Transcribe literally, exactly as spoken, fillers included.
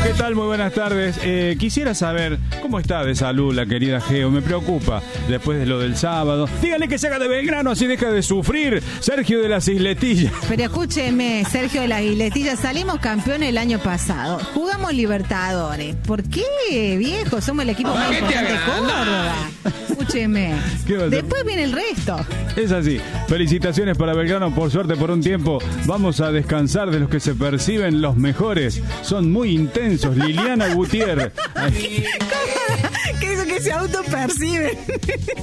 ¿qué tal? Muy buenas tardes. Eh, quisiera saber cómo está de salud la querida Geo. Me preocupa después de lo del sábado. Dígale que se haga de Belgrano, así deja de sufrir. Sergio de las Isletillas. Pero escúcheme, Sergio de las Isletillas, salimos campeones el año pasado. Jugamos Libertadores. ¿Por qué, viejo? Somos el equipo más importante de Córdoba. Escúcheme. Después viene el resto. Es así. Felicitaciones para Belgrano. Por suerte, por un tiempo vamos a descansar de los que se perciben los mejores. Son muy intensos. Liliana Gutiérrez. ¿Qué es eso que se autoperciben?